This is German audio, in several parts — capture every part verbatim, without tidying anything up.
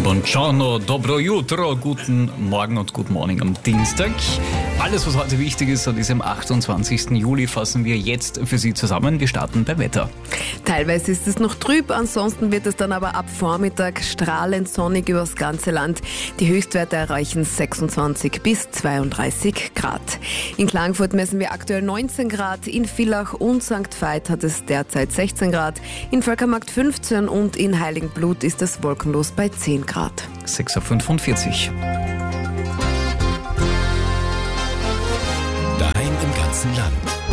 Buongiorno, dobro jutro, guten Morgen und good morning am Dienstag. Alles, was heute wichtig ist an diesem achtundzwanzigsten Juli, fassen wir jetzt für Sie zusammen. Wir starten beim Wetter. Teilweise ist es noch trüb, ansonsten wird es dann aber ab Vormittag strahlend sonnig übers ganze Land. Die Höchstwerte erreichen sechsundzwanzig bis zweiunddreißig Grad. In Klagenfurt messen wir aktuell neunzehn Grad, in Villach und Sankt Veit hat es derzeit sechzehn Grad, in Völkermarkt fünfzehn und in Heiligenblut ist es wolkenlos bei zehn Grad. sechs Uhr fünfundvierzig. Daheim im ganzen Land.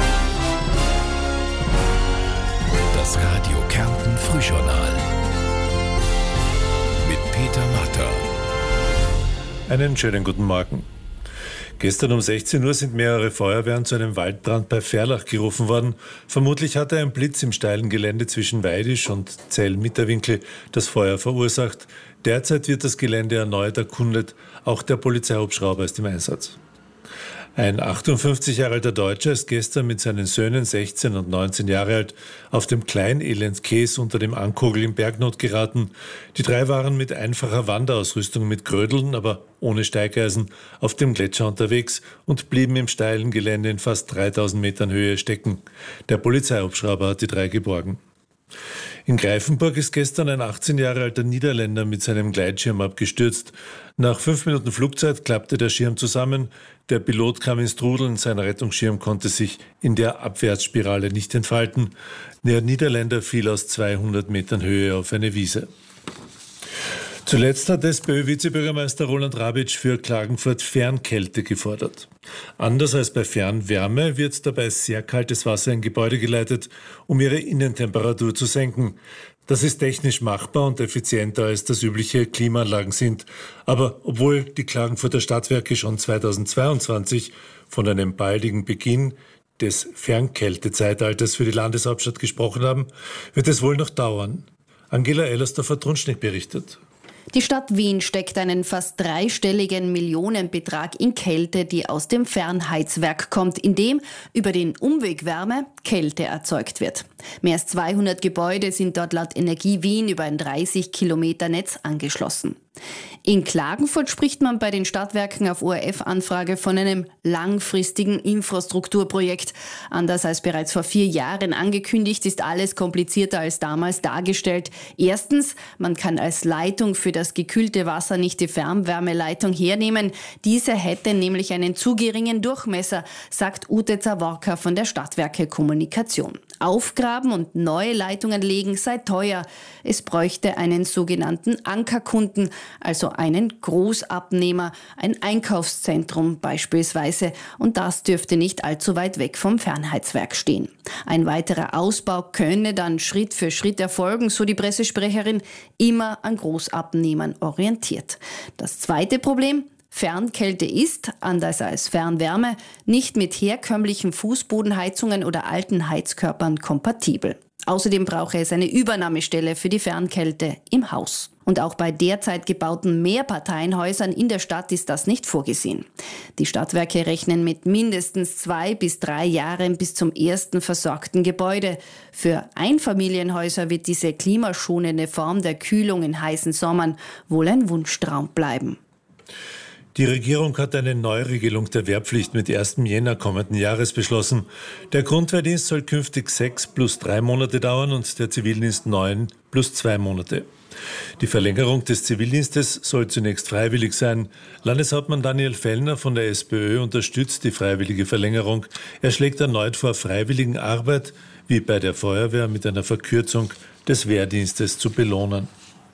Das Radio Kärnten Frühjournal mit Peter Matter. Einen schönen guten Morgen. Gestern um sechzehn Uhr sind mehrere Feuerwehren zu einem Waldbrand bei Verlach gerufen worden. Vermutlich hatte ein Blitz im steilen Gelände zwischen Weidisch und Zell-Mitterwinkel das Feuer verursacht. Derzeit wird das Gelände erneut erkundet. Auch der Polizeihubschrauber ist im Einsatz. Ein achtundfünfzig Jahre alter Deutscher ist gestern mit seinen Söhnen sechzehn und neunzehn Jahre alt auf dem Kleinelend-Käs unter dem Ankogel in Bergnot geraten. Die drei waren mit einfacher Wanderausrüstung mit Grödeln, aber ohne Steigeisen, auf dem Gletscher unterwegs und blieben im steilen Gelände in fast dreitausend Metern Höhe stecken. Der Polizeihubschrauber hat die drei geborgen. In Greifenburg ist gestern ein achtzehn Jahre alter Niederländer mit seinem Gleitschirm abgestürzt. Nach fünf Minuten Flugzeit klappte der Schirm zusammen. Der Pilot kam ins Trudeln, sein Rettungsschirm konnte sich in der Abwärtsspirale nicht entfalten. Der Niederländer fiel aus zweihundert Metern Höhe auf eine Wiese. Zuletzt hat SPÖ-Vizebürgermeister Roland Rabitsch für Klagenfurt Fernkälte gefordert. Anders als bei Fernwärme wird dabei sehr kaltes Wasser in Gebäude geleitet, um ihre Innentemperatur zu senken. Das ist technisch machbar und effizienter als das übliche Klimaanlagen sind. Aber obwohl die Klagenfurter Stadtwerke schon zweitausendzweiundzwanzig von einem baldigen Beginn des Fernkältezeitalters für die Landeshauptstadt gesprochen haben, wird es wohl noch dauern. Angela Ellersdorfer-Trunschnick berichtet. Die Stadt Wien steckt einen fast dreistelligen Millionenbetrag in Kälte, die aus dem Fernheizwerk kommt, in dem über den Umweg Wärme Kälte erzeugt wird. Mehr als zweihundert Gebäude sind dort laut Energie Wien über ein dreißig Kilometer Netz angeschlossen. In Klagenfurt spricht man bei den Stadtwerken auf O R F-Anfrage von einem langfristigen Infrastrukturprojekt. Anders als bereits vor vier Jahren angekündigt, ist alles komplizierter als damals dargestellt. Erstens, man kann als Leitung für das gekühlte Wasser nicht die Fernwärmeleitung hernehmen. Diese hätte nämlich einen zu geringen Durchmesser, sagt Ute Zaworka von der Stadtwerke Kommunikation. Aufgraben und neue Leitungen legen sei teuer. Es bräuchte einen sogenannten Ankerkunden, also einen Großabnehmer, ein Einkaufszentrum beispielsweise. Und das dürfte nicht allzu weit weg vom Fernheizwerk stehen. Ein weiterer Ausbau könne dann Schritt für Schritt erfolgen, so die Pressesprecherin, immer an Großabnehmern orientiert. Das zweite Problem: Fernkälte ist, anders als Fernwärme, nicht mit herkömmlichen Fußbodenheizungen oder alten Heizkörpern kompatibel. Außerdem brauche es eine Übernahmestelle für die Fernkälte im Haus. Und auch bei derzeit gebauten Mehrparteienhäusern in der Stadt ist das nicht vorgesehen. Die Stadtwerke rechnen mit mindestens zwei bis drei Jahren bis zum ersten versorgten Gebäude. Für Einfamilienhäuser wird diese klimaschonende Form der Kühlung in heißen Sommern wohl ein Wunschtraum bleiben. Die Regierung hat eine Neuregelung der Wehrpflicht mit ersten Jänner kommenden Jahres beschlossen. Der Grundwehrdienst soll künftig sechs plus drei Monate dauern und der Zivildienst neun plus zwei Monate. Die Verlängerung des Zivildienstes soll zunächst freiwillig sein. Landeshauptmann Daniel Fellner von der SPÖ unterstützt die freiwillige Verlängerung. Er schlägt erneut vor, freiwilligen Arbeit, wie bei der Feuerwehr, mit einer Verkürzung des Wehrdienstes zu belohnen.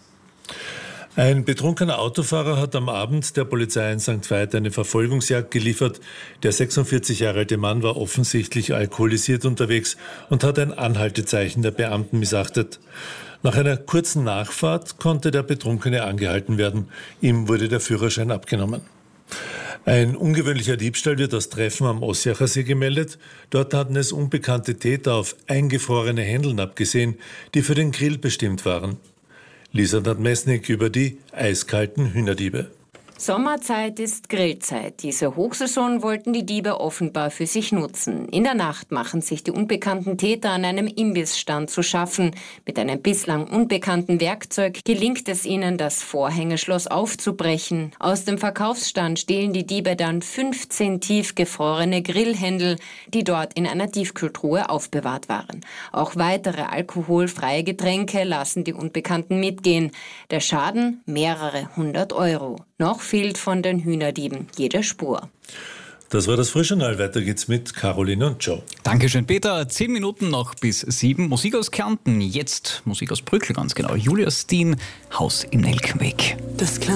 Ein betrunkener Autofahrer hat am Abend der Polizei in Sankt Veit eine Verfolgungsjagd geliefert. Der sechsundvierzig Jahre alte Mann war offensichtlich alkoholisiert unterwegs und hat ein Anhaltezeichen der Beamten missachtet. Nach einer kurzen Nachfahrt konnte der Betrunkene angehalten werden. Ihm wurde der Führerschein abgenommen. Ein ungewöhnlicher Diebstahl wird aus Treffen am Ossiacher See gemeldet. Dort hatten es unbekannte Täter auf eingefrorene Händeln abgesehen, die für den Grill bestimmt waren. Lisa Nadmesnik über die eiskalten Hühnerdiebe. Sommerzeit ist Grillzeit. Diese Hochsaison wollten die Diebe offenbar für sich nutzen. In der Nacht machen sich die unbekannten Täter an einem Imbissstand zu schaffen. Mit einem bislang unbekannten Werkzeug gelingt es ihnen, das Vorhängeschloss aufzubrechen. Aus dem Verkaufsstand stehlen die Diebe dann fünfzehn tiefgefrorene Grillhändel, die dort in einer Tiefkühltruhe aufbewahrt waren. Auch weitere alkoholfreie Getränke lassen die Unbekannten mitgehen. Der Schaden mehrere hundert Euro. Noch fehlt von den Hühnerdieben jede Spur. Das war das Frühjournal. Weiter geht's mit Caroline und Joe. Dankeschön, Peter. Zehn Minuten noch bis sieben. Musik aus Kärnten. Jetzt Musik aus Brückl, ganz genau. Julia Steen, Haus im Nelkenweg. Das